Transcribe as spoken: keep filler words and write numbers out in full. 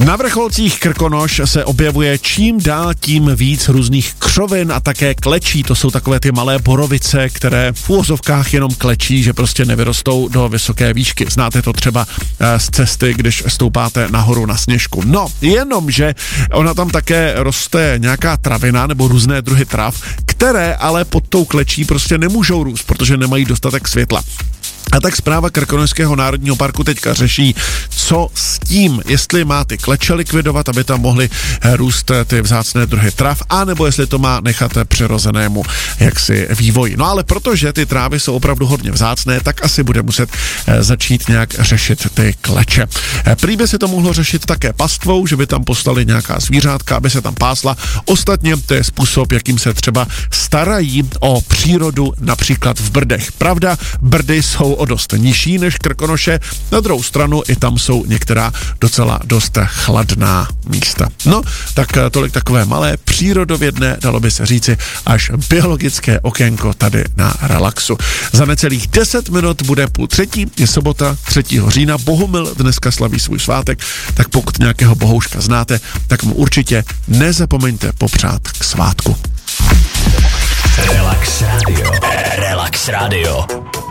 Na vrcholcích Krkonoš se objevuje čím dál tím víc různých křovin a také klečí. To jsou takové ty malé borovice, které v úvozovkách jenom klečí, že prostě nevyrostou do vysoké výšky. Znáte to třeba z cesty, když stoupáte nahoru na Sněžku. No, jenom, že ona tam také roste nějaká travina nebo různé druhy trav, které ale pod tou klečí prostě nemůžou růst, protože nemají dostatek světla. A tak správa Krkonošského národního parku teďka řeší, co s tím, jestli má ty kleče likvidovat, aby tam mohly růst ty vzácné druhy trav, anebo jestli to má nechat přirozenému jaksi vývoji. No ale protože ty trávy jsou opravdu hodně vzácné, tak asi bude muset začít nějak řešit ty kleče. Prý by se to mohlo řešit také pastvou, že by tam poslali nějaká zvířátka, aby se tam pásla. Ostatně to je způsob, jakým se třeba starají o přírodu například v Brdech. Pravda, Brdy jsou o dost nižší než Krkonoše, na druhou stranu i tam jsou některá docela dost chladná místa. No, tak tolik takové malé přírodovědné, dalo by se říci, až biologické okénko tady na Relaxu. Za necelých deset minut bude půl třetí, je sobota třetího října, Bohumil dneska slaví svůj svátek, tak pokud nějakého bohouška znáte, tak mu určitě nezapomeňte popřát k svátku. Relax Radio. Relax Radio.